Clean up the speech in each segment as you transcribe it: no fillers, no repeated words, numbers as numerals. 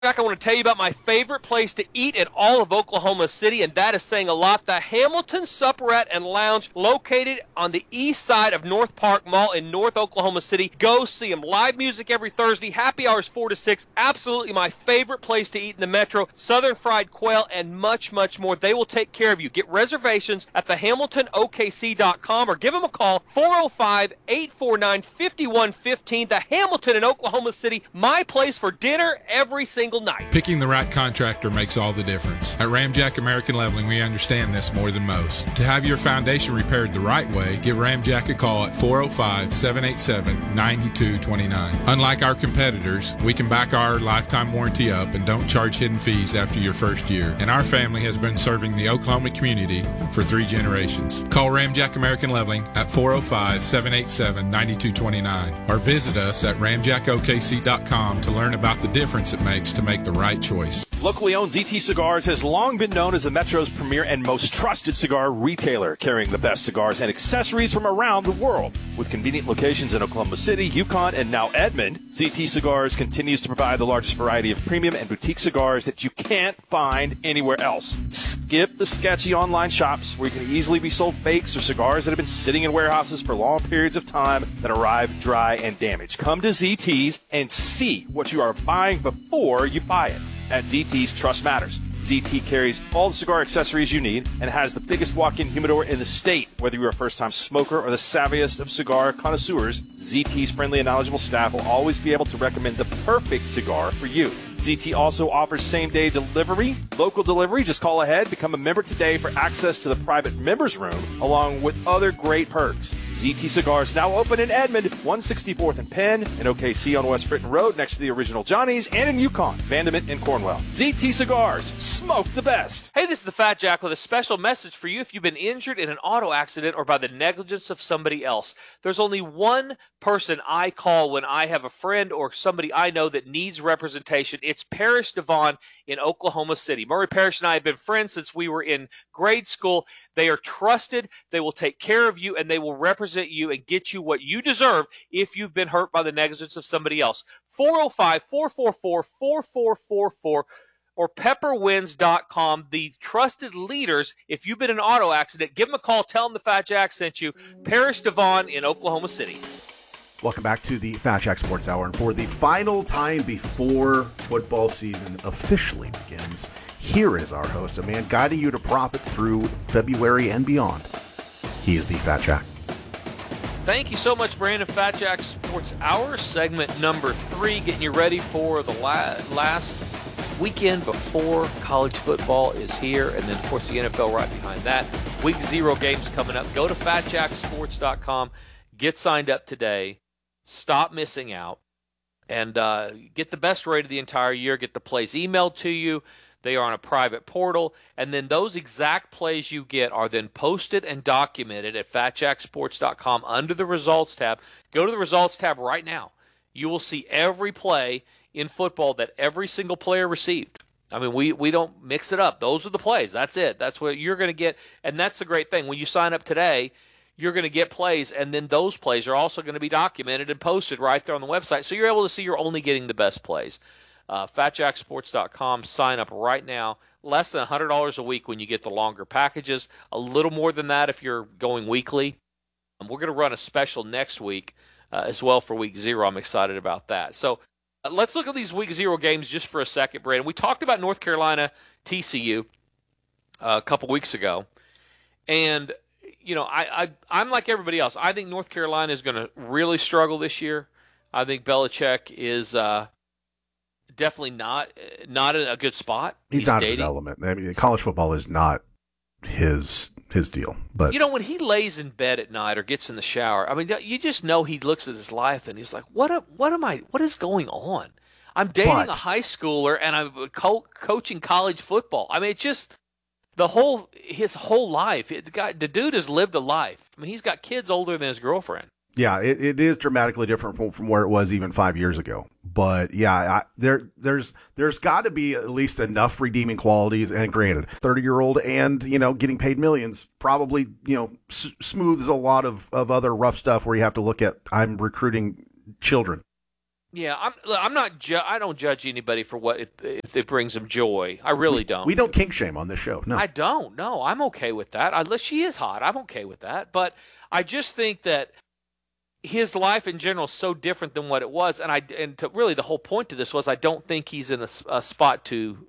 Jack, I want to tell you about my favorite place to eat in all of Oklahoma City, and that is saying a lot. The Hamilton Supperette and Lounge, located on the east side of North Park Mall in North Oklahoma City. Go see them. Live music every Thursday. Happy hours 4 to 6. Absolutely my favorite place to eat in the metro. Southern fried quail and much, much more. They will take care of you. Get reservations at thehamiltonokc.com or give them a call, 405-849-5115. The Hamilton in Oklahoma City, my place for dinner every single night. Picking the right contractor makes all the difference. At Ramjack American Leveling, we understand this more than most. To have your foundation repaired the right way, give Ramjack a call at 405-787-9229. Unlike our competitors, we can back our lifetime warranty up and don't charge hidden fees after your first year. And our family has been serving the Oklahoma community for 3 generations. Call Ramjack American Leveling at 405-787-9229 or visit us at ramjackokc.com to learn about the difference it makes to make the right choice. Locally owned ZT Cigars has long been known as the Metro's premier and most trusted cigar retailer, carrying the best cigars and accessories from around the world. With convenient locations in Oklahoma City, Yukon, and now Edmond, ZT Cigars continues to provide the largest variety of premium and boutique cigars that you can't find anywhere else. Skip the sketchy online shops where you can easily be sold fakes or cigars that have been sitting in warehouses for long periods of time that arrive dry and damaged. Come to ZT's and see what you are buying before you buy it. At ZT's, trust matters. ZT carries all the cigar accessories you need and has the biggest walk-in humidor in the state. Whether you're a first-time smoker or the savviest of cigar connoisseurs, ZT's friendly and knowledgeable staff will always be able to recommend the perfect cigar for you. ZT also offers same-day delivery, local delivery. Just call ahead. Become a member today for access to the private members room, along with other great perks. ZT Cigars now open in Edmond, 164th and Penn, in OKC on West Britton Road, next to the original Johnny's, and in Yukon, Vandament, and Cornwell. ZT Cigars, smoke the best. Hey, this is the Fat Jack with a special message for you if you've been injured in an auto accident or by the negligence of somebody else. There's only one person I call when I have a friend or somebody I know that needs representation. It's Parrish Devon in Oklahoma City. Murray Parrish and I have been friends since we were in grade school. They are trusted. They will take care of you, and they will represent you and get you what you deserve if you've been hurt by the negligence of somebody else. 405-444-4444 or pepperwinds.com. The trusted leaders, if you've been in an auto accident, give them a call. Tell them the Fat Jack sent you. Parrish Devon in Oklahoma City. Welcome back to the Fat Jack Sports Hour. And for the final time before football season officially begins, here is our host, a man guiding you to profit through February and beyond. He is the Fat Jack. Thank you so much, Brandon. Fat Jack Sports Hour, segment number 3, getting you ready for the last weekend before college football is here. And then, of course, the NFL right behind that. Week 0 games coming up. Go to fatjacksports.com. Get signed up today. Stop missing out. And get the best rate of the entire year. Get the plays emailed to you. They are on a private portal. And then those exact plays you get are then posted and documented at fatjacksports.com under the results tab. Go to the results tab right now. You will see every play in football that every single player received. I mean, we don't mix it up. Those are the plays. That's it. That's what you're going to get. And that's the great thing. When you sign up today, you're going to get plays, and then those plays are also going to be documented and posted right there on the website. So you're able to see you're only getting the best plays. Fatjacksports.com. Sign up right now. Less than $100 a week when you get the longer packages. A little more than that if you're going weekly. We're going to run a special next week as well for week 0. I'm excited about that. So let's look at these week 0 games just for a second, Brandon. We talked about North Carolina TCU a couple weeks ago. And, you know, I'm like everybody else. I think North Carolina is going to really struggle this year. I think Belichick is definitely not in a good spot. He's out of his element. I mean, college football is not his deal. But you know, when he lays in bed at night or gets in the shower, I mean, you just know he looks at his life and he's like, what is going on? I'm dating a high schooler and I'm coaching college football. I mean, it's just his whole life. The dude has lived a life. I mean, he's got kids older than his girlfriend. Yeah, it is dramatically different from where it was even 5 years ago. But yeah, there's got to be at least enough redeeming qualities. And granted, 30-year-old and getting paid millions probably smooths a lot of other rough stuff where you have to look at I'm recruiting children. Yeah, I'm not. I don't judge anybody for what if it brings them joy. I really don't. We don't kink shame on this show. No, I don't. No, I'm okay with that. Unless she is hot, I'm okay with that. But I just think that his life in general is so different than what it was, really the whole point to this was I don't think he's in a spot to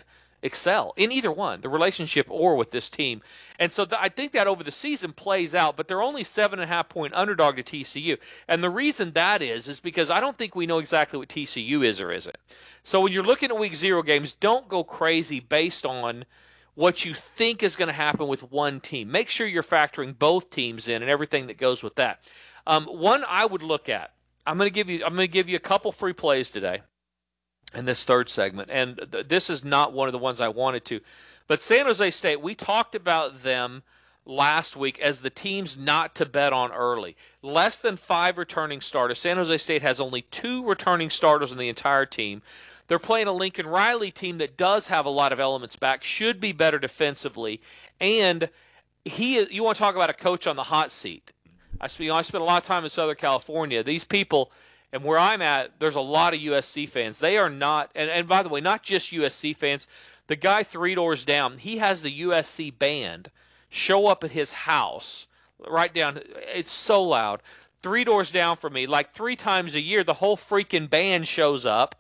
excel in either one, the relationship or with this team. And so I think that over the season plays out, but they're only 7.5-point underdog to TCU. And the reason that is because I don't think we know exactly what TCU is or isn't. So when you're looking at week 0 games, don't go crazy based on what you think is going to happen with one team. Make sure you're factoring both teams in and everything that goes with that. One I would look at, I'm going to give you a couple free plays today in this third segment, and this is not one of the ones I wanted to, but San Jose State, we talked about them last week as the teams not to bet on early. Less than 5 returning starters. San Jose State has only 2 returning starters on the entire team. They're playing a Lincoln Riley team that does have a lot of elements back, should be better defensively, and you want to talk about a coach on the hot seat. I spent a lot of time in Southern California. These people, and where I'm at, there's a lot of USC fans. They are not, and by the way, not just USC fans. The guy 3 doors down, he has the USC band show up at his house right down. It's so loud. 3 doors down from me, like 3 times a year, the whole freaking band shows up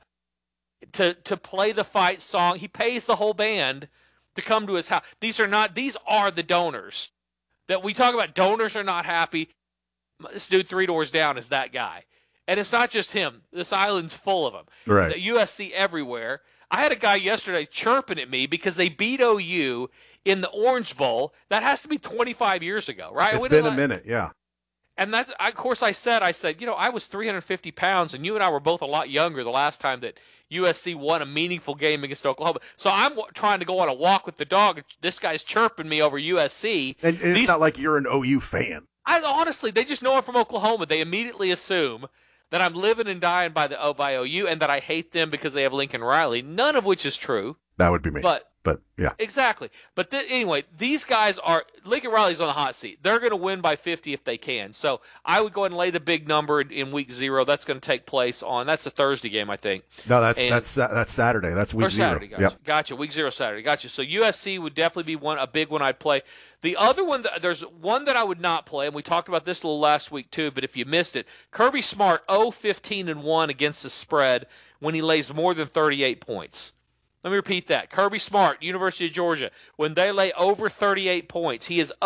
to play the fight song. He pays the whole band to come to his house. These are the donors. That we talk about donors are not happy. This dude 3 doors down is that guy. And it's not just him. This island's full of them. Right. The USC everywhere. I had a guy yesterday chirping at me because they beat OU in the Orange Bowl. That has to be 25 years ago, right? It's been a minute, yeah. And that's, of course, I said, I was 350 pounds, and you and I were both a lot younger the last time that USC won a meaningful game against Oklahoma. So I'm trying to go on a walk with the dog. This guy's chirping me over USC. And it's not like you're an OU fan. Honestly, they just know I'm from Oklahoma. They immediately assume that I'm living and dying by OU and that I hate them because they have Lincoln Riley, none of which is true. That would be me. But yeah. Exactly. But anyway, these guys are – Lincoln Riley's on the hot seat. They're going to win by 50 if they can. So I would go ahead and lay the big number in week 0. That's going to take place on – that's a Thursday game, I think. No, that's Saturday. That's week 0. Saturday, gotcha. Week 0 Saturday. Gotcha. So USC would definitely be a big one I'd play. The other one, there's one that I would not play, and we talked about this a little last week too, but if you missed it, Kirby Smart 0-15-1 against the spread when he lays more than 38 points. Let me repeat that. Kirby Smart, University of Georgia, when they lay over 38 points, he is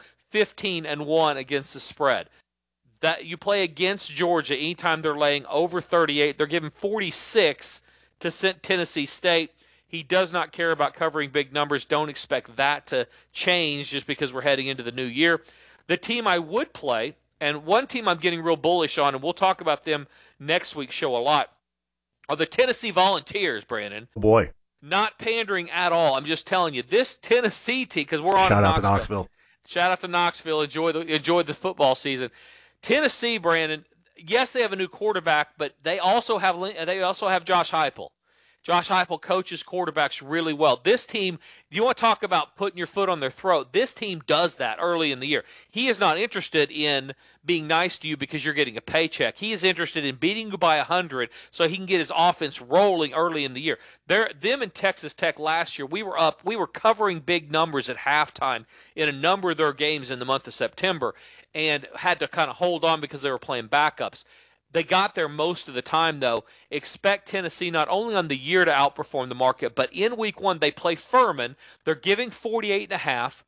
0-15-1 against the spread. That you play against Georgia anytime they're laying over 38. They're giving 46 to Tennessee State. He does not care about covering big numbers. Don't expect that to change just because we're heading into the new year. The team I would play, and one team I'm getting real bullish on, and we'll talk about them next week's show a lot, are the Tennessee Volunteers, Brandon. Oh boy. Not pandering at all. I'm just telling you, this Tennessee team, because we're on Shout out to Knoxville. Shout out to Knoxville. Enjoy the football season. Tennessee, Brandon, yes, they have a new quarterback, but they also have Josh Heupel. Josh Heupel coaches quarterbacks really well. This team, if you want to talk about putting your foot on their throat, this team does that early in the year. He is not interested in being nice to you because you're getting a paycheck. He is interested in beating you by 100 so he can get his offense rolling early in the year. Them and Texas Tech last year, we were covering big numbers at halftime in a number of their games in the month of September and had to kind of hold on because they were playing backups. They got there most of the time, though. Expect Tennessee not only on the year to outperform the market, but in week 1 they play Furman. They're giving 48.5.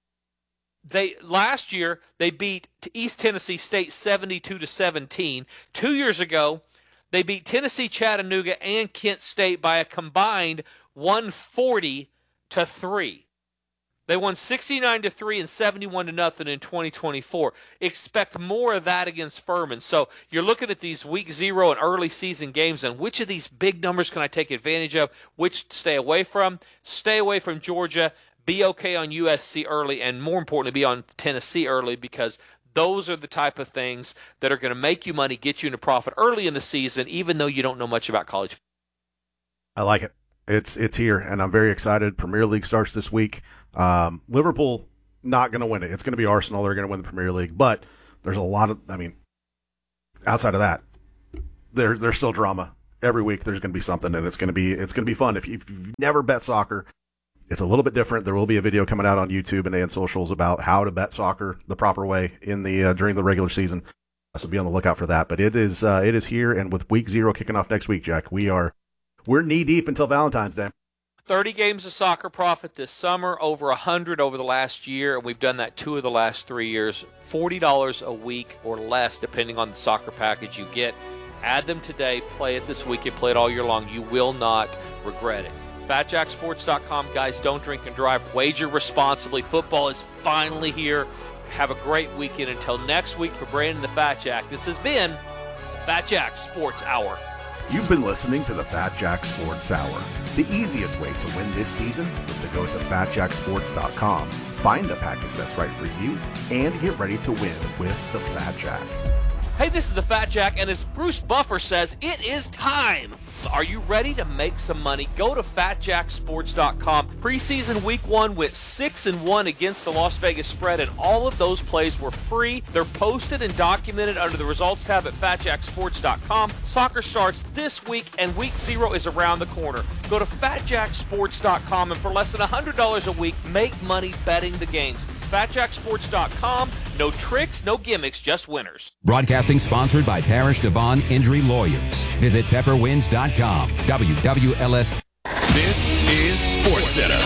Last year they beat East Tennessee State 72-17. 2 years ago they beat Tennessee Chattanooga and Kent State by a combined 140-3. They won 69-3 and 71-0 in 2024. Expect more of that against Furman. So you're looking at these week 0 and early season games, and which of these big numbers can I take advantage of? Which to stay away from? Stay away from Georgia. Be okay on USC early, and more importantly, be on Tennessee early, because those are the type of things that are going to make you money, get you into profit early in the season, even though you don't know much about college. I like it. It's here, and I'm very excited. Premier League starts this week. Liverpool not going to win it. It's going to be Arsenal. They're going to win the Premier League. But there's a lot of, outside of that, there's still drama. Every week there's going to be something, and it's going to be fun. If you've never bet soccer, it's a little bit different. There will be a video coming out on YouTube and socials about how to bet soccer the proper way in the during the regular season. So be on the lookout for that. But it is here, and with week 0 kicking off next week, Jack, we're knee deep until Valentine's Day. 30 games of soccer profit this summer, over 100 over the last year, and we've done that 2 of the last 3 years. $40 a week or less, depending on the soccer package you get. Add them today, play it this weekend, play it all year long. You will not regret it. FatJackSports.com. Guys, don't drink and drive. Wager responsibly. Football is finally here. Have a great weekend. Until next week, for Brandon the Fat Jack, this has been Fat Jack Sports Hour. You've been listening to the Fat Jack Sports Hour. The easiest way to win this season is to go to FatJackSports.com, find the package that's right for you, and get ready to win with the Fat Jack. Hey, this is the Fat Jack, and as Bruce Buffer says, it is time. Are you ready to make some money? Go to FatJackSports.com. Preseason week 1 went 6-1 against the Las Vegas spread, and all of those plays were free. They're posted and documented under the results tab at FatJackSports.com. Soccer starts this week, and week 0 is around the corner. Go to FatJackSports.com, and for less than $100 a week, make money betting the games. FatJackSports.com. No tricks, no gimmicks, just winners. Broadcasting sponsored by Parrish Devon Injury Lawyers. Visit pepperwinds.com. WWLS. This is SportsCenter.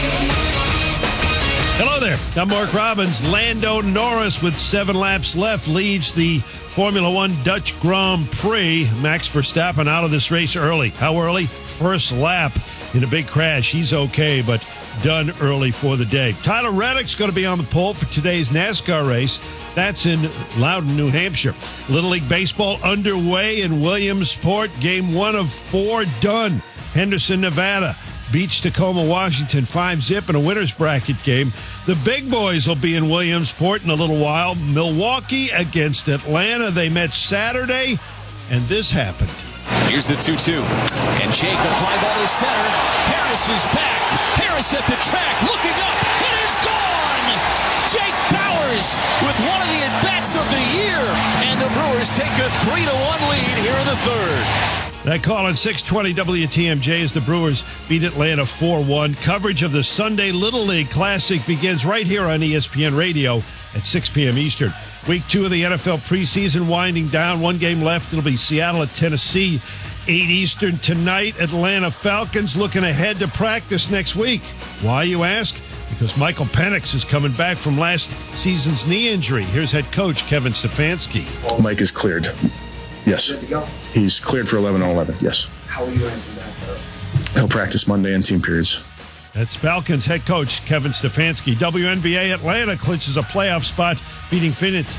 Hello there. I'm Mark Robbins. Lando Norris, with 7 laps left, leads the Formula One Dutch Grand Prix. Max Verstappen out of this race early. How early? First lap in a big crash. He's okay, but done early for the day. Tyler Reddick's going to be on the pole for today's NASCAR race. That's in Loudon, New Hampshire. Little League Baseball underway in Williamsport. Game 1 of 4 done. Henderson, Nevada beats Tacoma, Washington 5-0 in a winner's bracket game. The big boys will be in Williamsport in a little while. Milwaukee against Atlanta. They met Saturday, and this happened. Here's the 2-2. And Jake, a fly ball to center. Harris is back. Harris at the track, looking up. It is gone! Jake Bowers with one of the at-bats of the year. And the Brewers take a 3-1 lead here in the third. That call on 620 WTMJ as the Brewers beat Atlanta 4-1. Coverage of the Sunday Little League Classic begins right here on ESPN Radio at 6 p.m. Eastern. Week 2 of the NFL preseason winding down. 1 game left. It'll be Seattle at Tennessee, 8 Eastern tonight. Atlanta Falcons looking ahead to practice next week. Why, you ask? Because Michael Penix is coming back from last season's knee injury. Here's head coach Kevin Stefanski. Mike is cleared. Yes. He's cleared for 11-on-11. Yes. How are you handling that? He'll practice Monday and team periods. That's Falcons head coach Kevin Stefanski. WNBA Atlanta clinches a playoff spot, beating Phoenix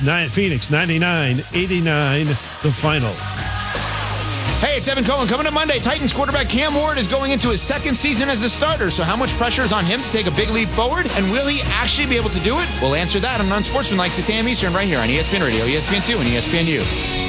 99-89, the final. Hey, it's Evan Cohen. Coming up Monday, Titans quarterback Cam Ward is going into his 2nd season as a starter. So how much pressure is on him to take a big leap forward? And will he actually be able to do it? We'll answer that on Unsportsmanlike 6 a.m. Eastern right here on ESPN Radio, ESPN2, and ESPNU.